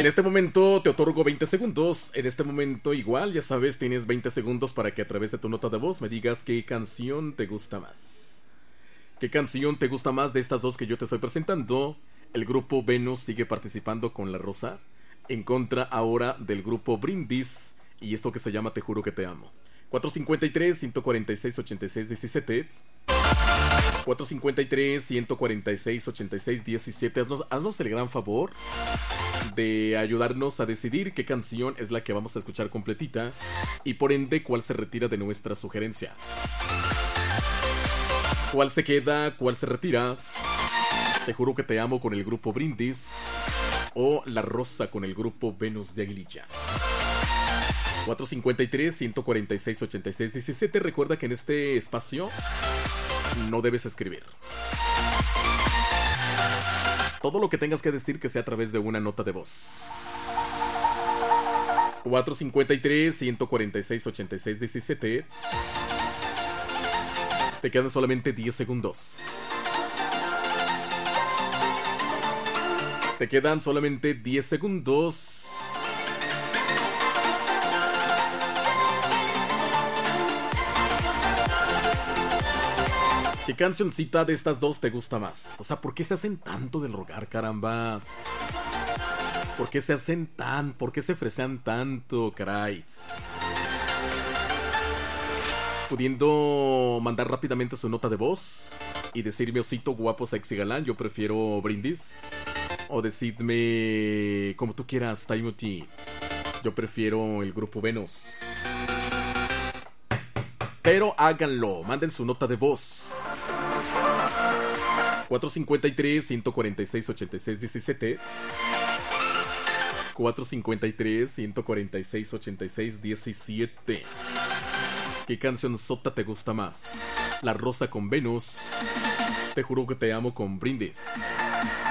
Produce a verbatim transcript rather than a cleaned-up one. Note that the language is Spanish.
este momento te otorgo veinte segundos. En este momento igual, ya sabes, tienes veinte segundos para que a través de tu nota de voz me digas qué canción te gusta más. ¿Qué canción te gusta más de estas dos que yo te estoy presentando? El grupo Venus sigue participando con La Rosa, en contra ahora del grupo Brindis y esto que se llama Te Juro Que Te Amo. cuatro cincuenta y tres, ciento cuarenta y seis, ochenta y seis, diecisiete. cuatro cincuenta y tres, ciento cuarenta y seis, ochenta y seis, diecisiete. Haznos, haznos el gran favor de ayudarnos a decidir qué canción es la que vamos a escuchar completita y por ende cuál se retira de nuestra sugerencia. ¿Cuál se queda? ¿Cuál se retira? Te Juro Que Te Amo con el grupo Brindis o La Rosa con el grupo Venus de Aguililla. cuatro cincuenta y tres, ciento cuarenta y seis, ochenta y seis, diecisiete. Recuerda que en este espacio no debes escribir. Todo lo que tengas que decir que sea a través de una nota de voz. cuatro cincuenta y tres, ciento cuarenta y seis, ochenta y seis, diecisiete. Te quedan solamente diez segundos. Te quedan solamente diez segundos. ¿Qué cancioncita de estas dos te gusta más? O sea, ¿por qué se hacen tanto del rogar, caramba? ¿Por qué se hacen tan? ¿Por qué se fresean tanto, caray? Pudiendo mandar rápidamente su nota de voz y decirme osito, guapo, sexy, galán, yo prefiero Brindis. O decidme como tú quieras, Timothy, yo prefiero el grupo Venus. Pero háganlo, manden su nota de voz. cuatro cincuenta y tres, ciento cuarenta y seis, ochenta y seis, diecisiete. cuatro cincuenta y tres, ciento cuarenta y seis, ochenta y seis, diecisiete. ¿Qué canción sota te gusta más? La Rosa con Venus. Te Juro Que Te Amo con Brindis.